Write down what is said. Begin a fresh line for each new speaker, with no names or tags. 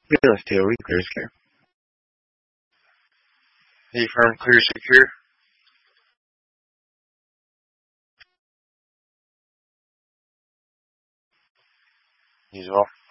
Bill theory clear is clear. A firm clear secure. Usual.